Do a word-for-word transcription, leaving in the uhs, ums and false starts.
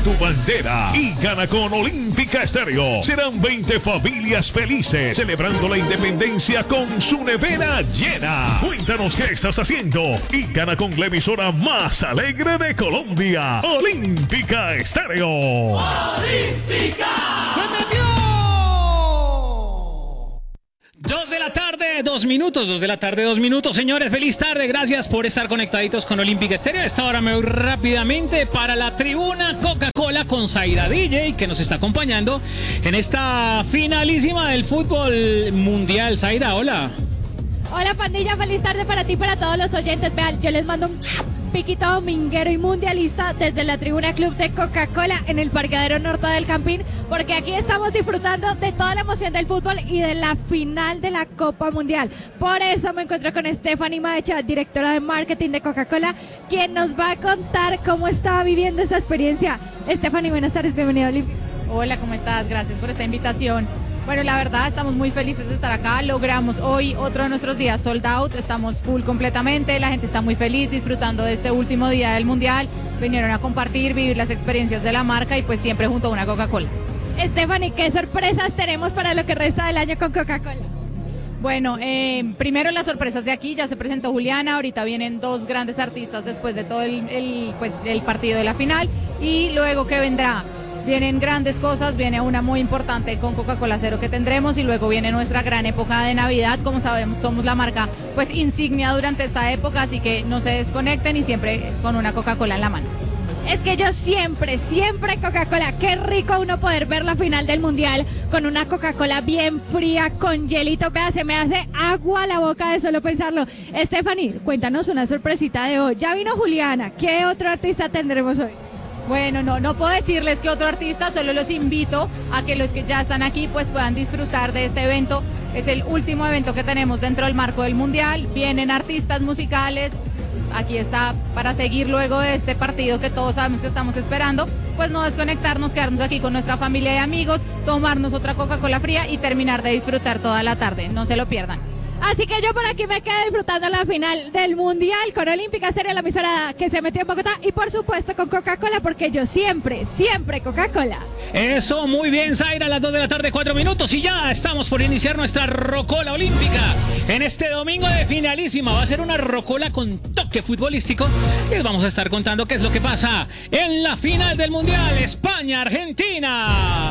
tu bandera y gana con Olímpica Estéreo. Serán veinte familias felices celebrando la independencia con su nevera llena. Cuéntanos qué estás haciendo y gana con la emisora más alegre de Colombia, Olímpica Estéreo. ¡Olímpica! ¡Se metió! Dos de la tarde, dos minutos, dos de la tarde, dos minutos. Señores, feliz tarde, gracias por estar conectaditos con Olímpica Estéreo. A esta hora me voy rápidamente para la tribuna Coca-Cola con Zaira D J, que nos está acompañando en esta finalísima del fútbol mundial. Zaira, hola. Hola, pandilla, feliz tarde para ti y para todos los oyentes. Vean, yo les mando un piquito dominguero y mundialista desde la tribuna Club de Coca-Cola en el parqueadero norte del Campín, porque aquí estamos disfrutando de toda la emoción del fútbol y de la final de la Copa Mundial. Por eso me encuentro con Stephanie Maecha, directora de marketing de Coca-Cola, quien nos va a contar cómo está viviendo esa experiencia. Stephanie, buenas tardes, bienvenida a Olímpica. Hola, ¿cómo estás? Gracias por esta invitación. Bueno, la verdad, estamos muy felices de estar acá. Logramos hoy otro de nuestros días sold out. Estamos full completamente. La gente está muy feliz disfrutando de este último día del Mundial. Vinieron a compartir, vivir las experiencias de la marca y pues siempre junto a una Coca-Cola. Stephanie, ¿qué sorpresas tenemos para lo que resta del año con Coca-Cola? Bueno, eh, primero las sorpresas de aquí. Ya se presentó Juliana. Ahorita vienen dos grandes artistas después de todo el, el, pues, el partido de la final. Y luego, ¿qué vendrá? Vienen grandes cosas, viene una muy importante con Coca-Cola Cero que tendremos y luego viene nuestra gran época de Navidad. Como sabemos, somos la marca pues insignia durante esta época, así que no se desconecten y siempre con una Coca-Cola en la mano. Es que yo siempre, siempre Coca-Cola, qué rico uno poder ver la final del Mundial con una Coca-Cola bien fría, con hielito. Vea, se me hace agua la boca de solo pensarlo. Stephanie, cuéntanos una sorpresita de hoy. Ya vino Juliana, ¿qué otro artista tendremos hoy? Bueno, no, no puedo decirles que otro artista, solo los invito a que los que ya están aquí pues puedan disfrutar de este evento. Es el último evento que tenemos dentro del marco del Mundial. Vienen artistas musicales, aquí está para seguir luego de este partido que todos sabemos que estamos esperando. Pues no desconectarnos, quedarnos aquí con nuestra familia y amigos, tomarnos otra Coca-Cola fría y terminar de disfrutar toda la tarde. No se lo pierdan. Así que yo por aquí me quedo disfrutando la final del Mundial con Olímpica Estéreo, la emisora que se metió en Bogotá, y por supuesto con Coca-Cola, porque yo siempre, siempre Coca-Cola. Eso, muy bien, Zaira, a las dos de la tarde, cuatro minutos, y ya estamos por iniciar nuestra Rocola Olímpica. En este domingo de finalísima va a ser una Rocola con toque futbolístico. Les vamos a estar contando qué es lo que pasa en la final del Mundial, España-Argentina.